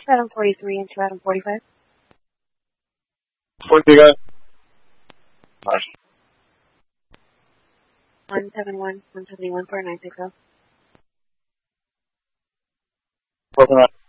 Adam 43 and Adam 45. What do you got? Nice. 171, 171 for 960. Broken up.